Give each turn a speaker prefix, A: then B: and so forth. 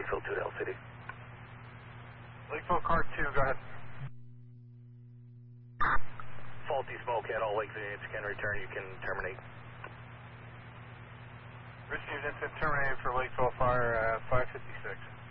A: Lakeville 2 to LCD.
B: Lakeville car 2, go ahead.
A: Faulty smoke at all Lakeville units can return, you can terminate.
B: Risky units terminated for Lakeville Fire 556.